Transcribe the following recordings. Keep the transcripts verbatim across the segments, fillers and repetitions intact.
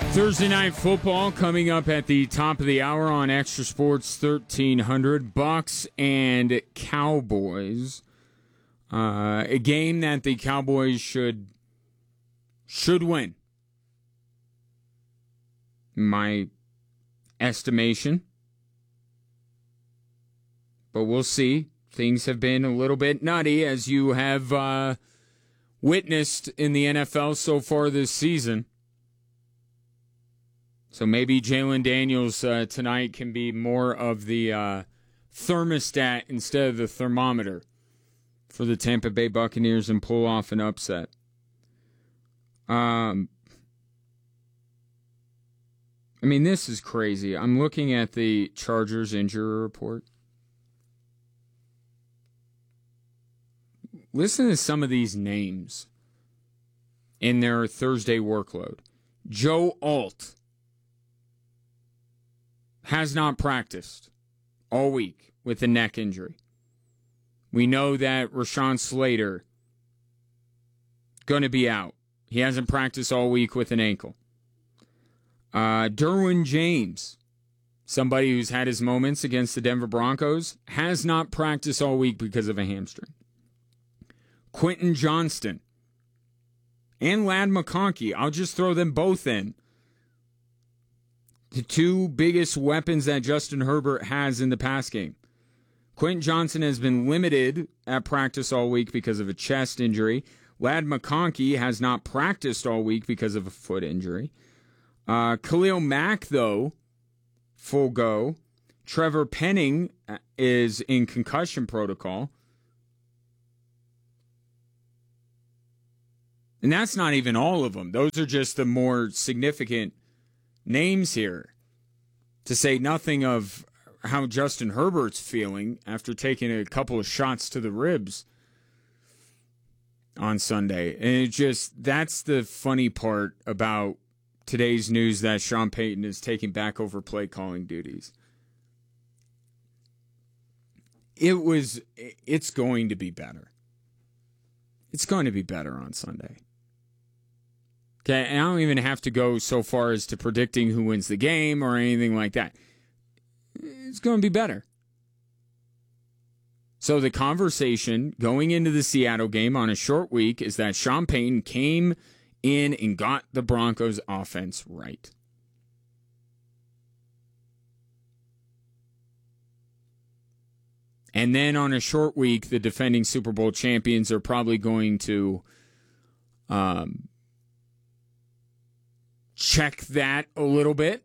Thursday Night Football coming up at the top of the hour on Extra Sports thirteen hundred. Bucks and Cowboys. Uh, a game that the Cowboys should should win. My estimation. But we'll see. Things have been a little bit nutty, as you have uh, witnessed in the N F L so far this season. So maybe Jalen Daniels uh, tonight can be more of the uh, thermostat instead of the thermometer for the Tampa Bay Buccaneers and pull off an upset. Um, I mean, this is crazy. I'm looking at the Chargers injury report. Listen to some of these names in their Thursday workload. Joe Alt has not practiced all week with a neck injury. We know that Rashawn Slater going to be out. He hasn't practiced all week with an ankle. Uh, Derwin James, somebody who's had his moments against the Denver Broncos, has not practiced all week because of a hamstring. Quentin Johnston and Ladd McConkey, I'll just throw them both in. The two biggest weapons that Justin Herbert has in the pass game. Quentin Johnston has been limited at practice all week because of a chest injury. Ladd McConkey has not practiced all week because of a foot injury. Uh, Khalil Mack, though, full go. Trevor Penning is in concussion protocol. And that's not even all of them. Those are just the more significant names here, to say nothing of how Justin Herbert's feeling after taking a couple of shots to the ribs on Sunday. And it just, that's the funny part about today's news, that Sean Payton is taking back over play calling duties. It was, it's going to be better. It's going to be better on Sunday. Okay, and I don't even have to go so far as to predicting who wins the game or anything like that. It's going to be better. So the conversation going into the Seattle game on a short week is that Sean Payton came in and got the Broncos offense right. And then on a short week, the defending Super Bowl champions are probably going to um, check that a little bit.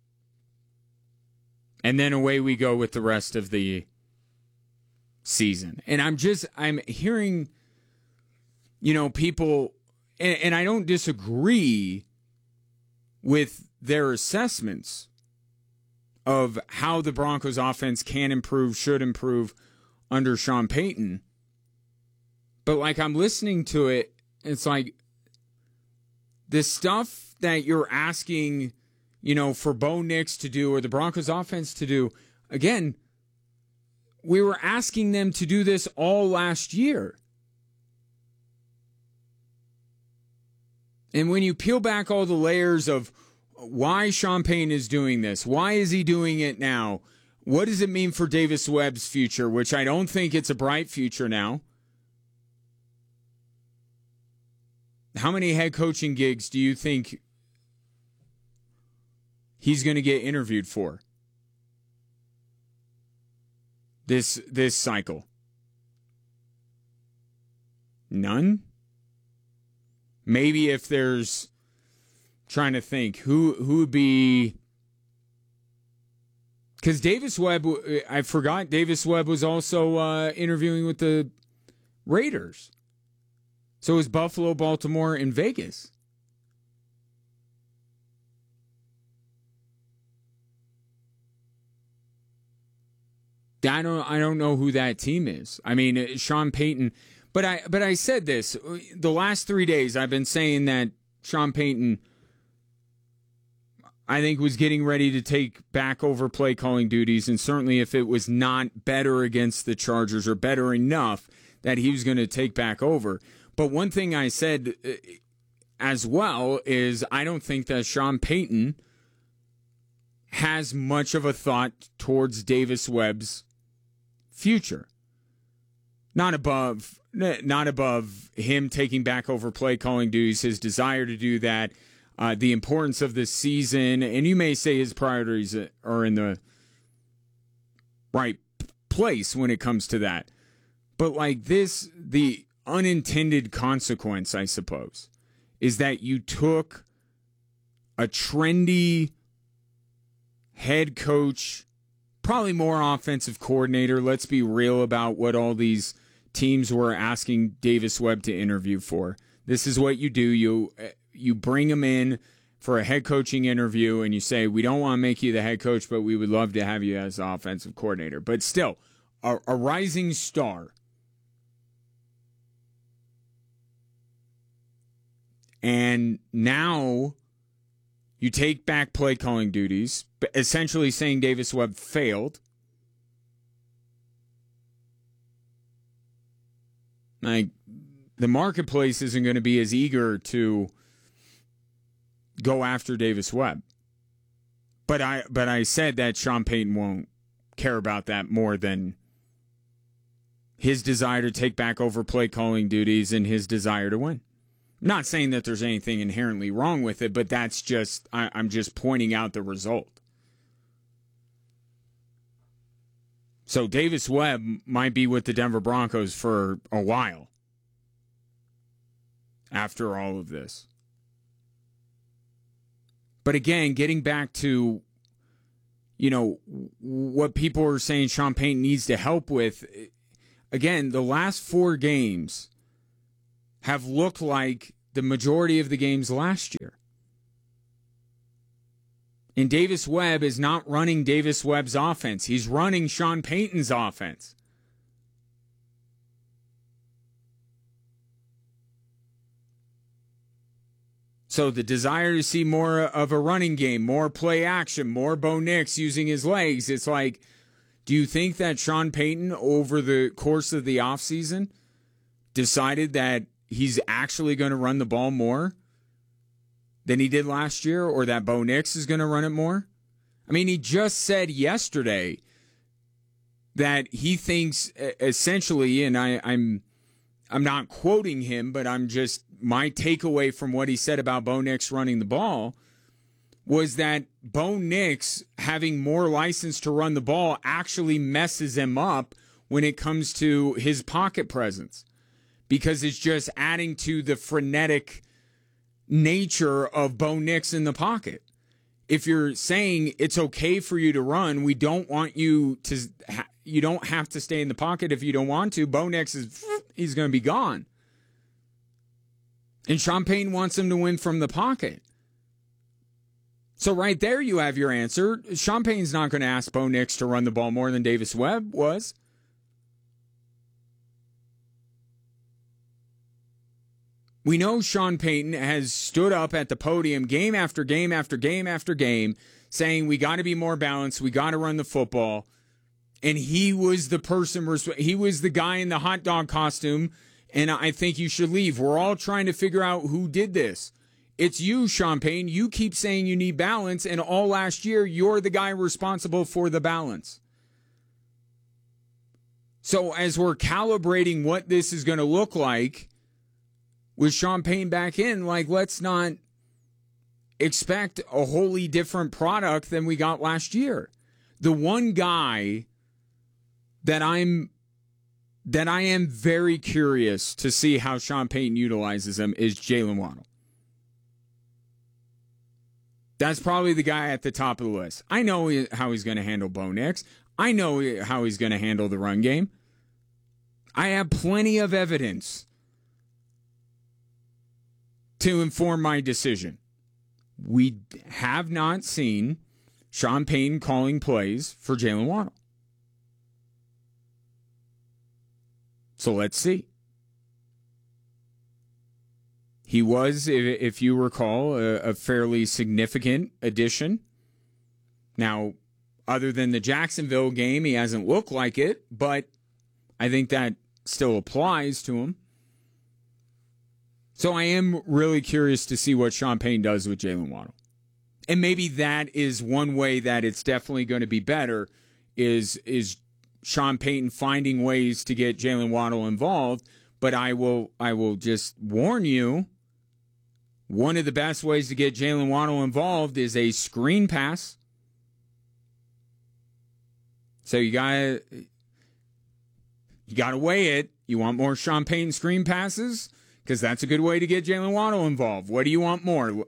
And then away we go with the rest of the season. And I'm just, I'm hearing, you know, people, and, and I don't disagree with their assessments of how the Broncos offense can improve, should improve under Sean Payton. But like, I'm listening to it, it's like the stuff that you're asking, you know, for Bo Nix to do or the Broncos offense to do, again, we were asking them to do this all last year. And when you peel back all the layers of why Sean Payton is doing this, why is he doing it now, what does it mean for Davis Webb's future, which I don't think it's a bright future now. How many head coaching gigs do you think he's going to get interviewed for this this cycle? None? Maybe if there's, trying to think, who who would be, because Davis Webb, I forgot Davis Webb was also uh, interviewing with the Raiders. So it was Buffalo, Baltimore, and Vegas. I don't I don't know who that team is. I mean, Sean Payton, but I but I said this the last three days. I've been saying that Sean Payton, I think, was getting ready to take back over play calling duties, and certainly if it was not better against the Chargers or better enough, that he was going to take back over. But one thing I said as well is I don't think that Sean Payton has much of a thought towards Davis Webb's future. Not above, not above him taking back over play calling duties, his desire to do that, uh, the importance of this season, and you may say his priorities are in the right place when it comes to that. But like this, the unintended consequence, I suppose, is that you took a trendy head coach, probably more offensive coordinator. Let's be real about what all these teams were asking Davis Webb to interview for. This is what you do. You you bring him in for a head coaching interview and you say, we don't want to make you the head coach, but we would love to have you as the offensive coordinator. But still, a, a rising star. And now you take back play calling duties, essentially saying Davis Webb failed. Like, the marketplace isn't going to be as eager to go after Davis Webb. But I but I said that Sean Payton won't care about that more than his desire to take back over play calling duties and his desire to win. I'm not saying that there's anything inherently wrong with it, but that's just, I, I'm just pointing out the result. So Davis Webb might be with the Denver Broncos for a while after all of this. But again, getting back to, you know, what people are saying Sean Payton needs to help with, again, the last four games have looked like the majority of the games last year. And Davis Webb is not running Davis Webb's offense. He's running Sean Payton's offense. So the desire to see more of a running game, more play action, more Bo Nix using his legs, it's like, do you think that Sean Payton over the course of the offseason decided that he's actually going to run the ball more than he did last year, or that Bo Nix is going to run it more? I mean, he just said yesterday that he thinks essentially, and I, I'm I'm not quoting him, but I'm just, my takeaway from what he said about Bo Nix running the ball was that Bo Nix having more license to run the ball actually messes him up when it comes to his pocket presence, because it's just adding to the frenetic nature of Bo Nix in the pocket. If you're saying it's okay for you to run, we don't want you to, you don't have to stay in the pocket if you don't want to. Bo Nix is, he's going to be gone. And Sean Payton wants him to win from the pocket. So right there you have your answer. Sean Payton's not going to ask Bo Nix to run the ball more than Davis Webb was. We know Sean Payton has stood up at the podium game after game after game after game saying we got to be more balanced, we got to run the football. And he was the person, he was the guy in the hot dog costume, and I think you should leave. We're all trying to figure out who did this. It's you, Sean Payton. You keep saying you need balance, and all last year you're the guy responsible for the balance. So as we're calibrating what this is going to look like with Sean Payton back in, like, let's not expect a wholly different product than we got last year. The one guy that I'm that I am very curious to see how Sean Payton utilizes him is Jaylen Waddle. That's probably the guy at the top of the list. I know how he's going to handle Bo Nix. I know how he's going to handle the run game. I have plenty of evidence to inform my decision. We have not seen Sean Payton calling plays for Jaylen Waddle. So let's see. He was, if you recall, a fairly significant addition. Now, other than the Jacksonville game, he hasn't looked like it, but I think that still applies to him. So I am really curious to see what Sean Payton does with Jalen Waddle. And maybe that is one way that it's definitely going to be better is, is Sean Payton finding ways to get Jalen Waddle involved. But I will I will just warn you, one of the best ways to get Jalen Waddle involved is a screen pass. So you gotta you gotta weigh it. You want more Sean Payton screen passes? Because that's a good way to get Jalen Waddle involved. What do you want more?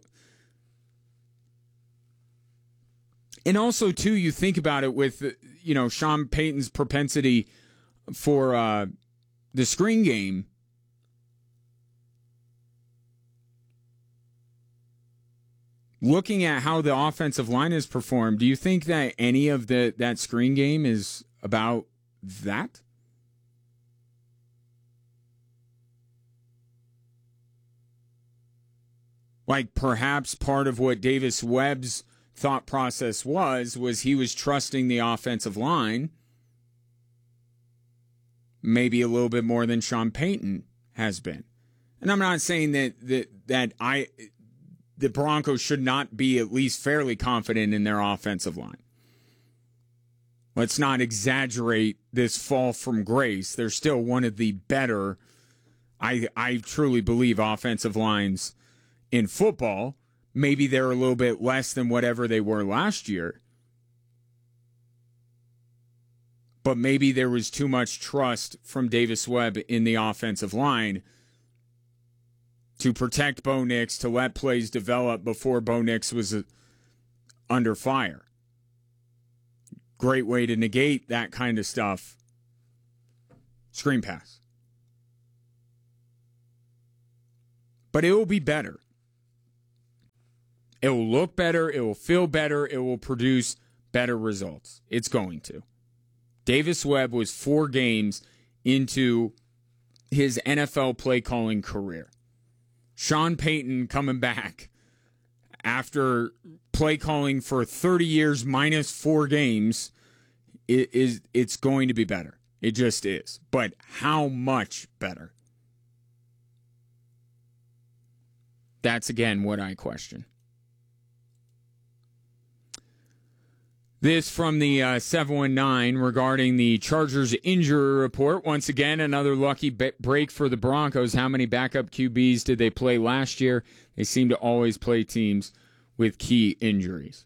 And also, too, you think about it with, you know, Sean Payton's propensity for uh, the screen game. Looking at how the offensive line has performed, do you think that any of the that screen game is about that? Like perhaps part of what Davis Webb's thought process was, was he was trusting the offensive line maybe a little bit more than Sean Payton has been. And I'm not saying that that, that I the Broncos should not be at least fairly confident in their offensive line. Let's not exaggerate this fall from grace. They're still one of the better, I I truly believe, offensive lines in football. Maybe they're a little bit less than whatever they were last year. But maybe there was too much trust from Davis Webb in the offensive line to protect Bo Nix, to let plays develop before Bo Nix was uh, under fire. Great way to negate that kind of stuff. Screen pass. But it will be better. It will look better. It will feel better. It will produce better results. It's going to. Davis Webb was four games into his N F L play calling career. Sean Payton coming back after play calling for thirty years minus four games it is it's going to be better. It just is. But how much better? That's again what I question. This from the uh, seven one nine regarding the Chargers injury report. Once again, another lucky be- break for the Broncos. How many backup Q Bs did they play last year? They seem to always play teams with key injuries.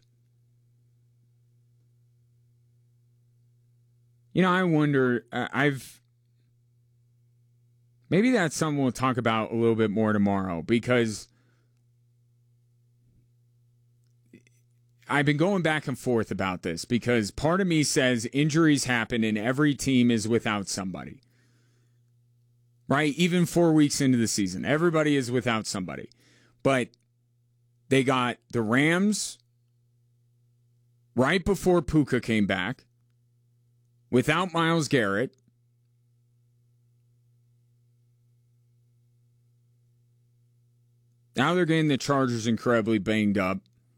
You know, I wonder, uh, I've, maybe that's something we'll talk about a little bit more tomorrow, because I've been going back and forth about this, because part of me says injuries happen and every team is without somebody. Right? Even four weeks into the season, everybody is without somebody. But they got the Rams right before Puka came back, without Myles Garrett. Now they're getting the Chargers incredibly banged up.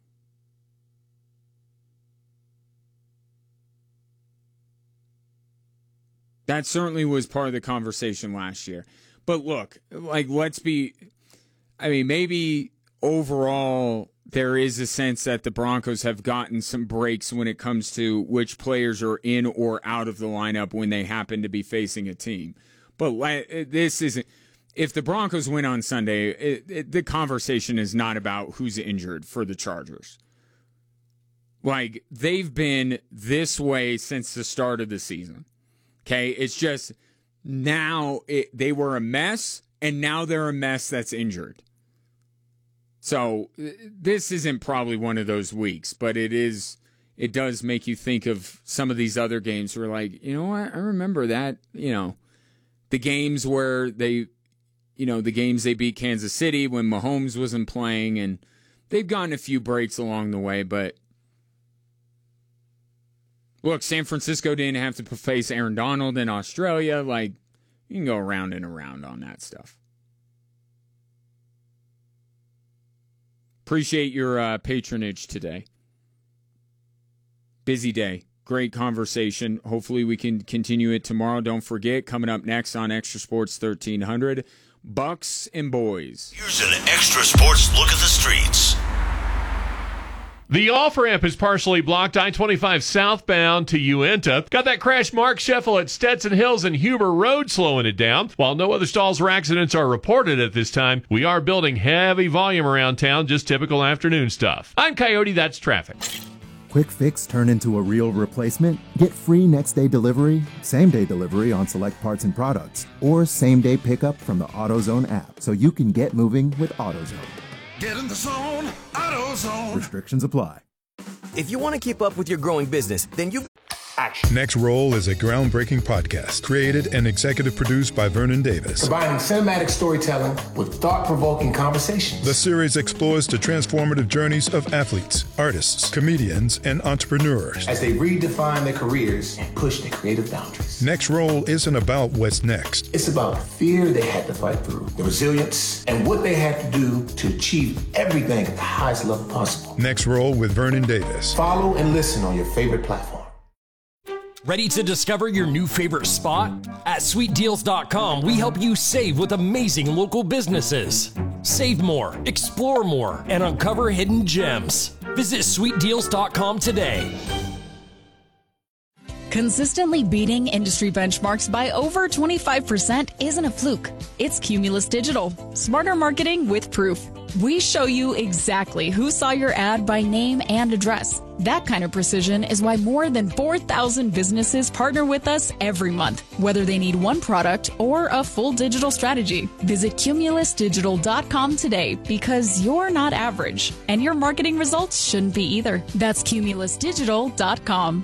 That certainly was part of the conversation last year. But look, like, let's be, I mean, maybe overall there is a sense that the Broncos have gotten some breaks when it comes to which players are in or out of the lineup when they happen to be facing a team. But this isn't, if the Broncos win on Sunday, it, it, the conversation is not about who's injured for the Chargers. Like, they've been this way since the start of the season. Okay, it's just now it, they were a mess, and now they're a mess that's injured. So this isn't probably one of those weeks, but it is. It does make you think of some of these other games where, like, you know what, I remember that, you know, the games where they, you know, the games they beat Kansas City when Mahomes wasn't playing, and they've gotten a few breaks along the way, but look, San Francisco didn't have to face Aaron Donald in Australia. Like, you can go around and around on that stuff. Appreciate your uh, patronage today. Busy day. Great conversation. Hopefully we can continue it tomorrow. Don't forget, coming up next on Extra Sports thirteen hundred, Bucks and boys. Here's an extra sports look at the streets. The off-ramp is partially blocked I twenty-five southbound to Uinta. Got that crash Mark Sheffel at Stetson Hills and Huber Road slowing it down. While no other stalls or accidents are reported at this time, we are building heavy volume around town, just typical afternoon stuff. I'm Coyote, that's traffic. Quick fix turn into a real replacement? Get free next day delivery, same day delivery on select parts and products, or same day pickup from the AutoZone app so you can get moving with AutoZone. Get in the zone, AutoZone. Restrictions apply. If you want to keep up with your growing business, then you... Action. Next Roll is a groundbreaking podcast created and executive produced by Vernon Davis. Combining cinematic storytelling with thought-provoking conversations. The series explores the transformative journeys of athletes, artists, comedians, and entrepreneurs as they redefine their careers and push their creative boundaries. Next Roll isn't about what's next. It's about the fear they had to fight through, the resilience, and what they had to do to achieve everything at the highest level possible. Next Roll with Vernon Davis. Follow and listen on your favorite platform. Ready to discover your new favorite spot? At sweet deals dot com, we help you save with amazing local businesses. Save more, explore more, and uncover hidden gems. Visit sweet deals dot com today. Consistently beating industry benchmarks by over twenty-five percent isn't a fluke. It's Cumulus Digital. Smarter marketing with proof. We show you exactly who saw your ad by name and address. That kind of precision is why more than four thousand businesses partner with us every month, whether they need one product or a full digital strategy. Visit cumulus digital dot com today because you're not average, and your marketing results shouldn't be either. That's cumulus digital dot com.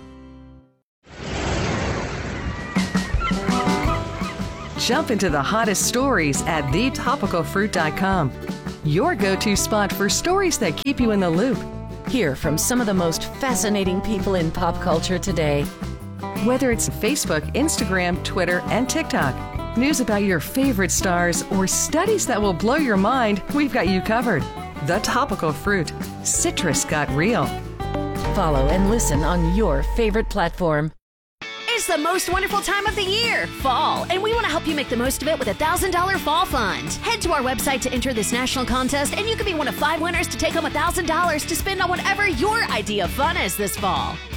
Jump into the hottest stories at the topical fruit dot com. Your go-to spot for stories that keep you in the loop. Hear from some of the most fascinating people in pop culture today. Whether it's Facebook, Instagram, Twitter, and TikTok, news about your favorite stars, or studies that will blow your mind, we've got you covered. The Topical Fruit. Citrus got real. Follow and listen on your favorite platform. It's the most wonderful time of the year, fall, and we want to help you make the most of it with a one thousand dollars Fall Fund. Head to our website to enter this national contest, and you can be one of five winners to take home one thousand dollars to spend on whatever your idea of fun is this fall.